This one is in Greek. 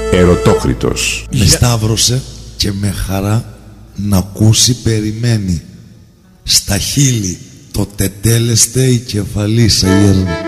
Ερωτόκριτος. Με σταύρωσε και με χαρά να ακούσει περιμένει. Στα χείλη το τετέλεστε η κεφαλή σε γέρνει.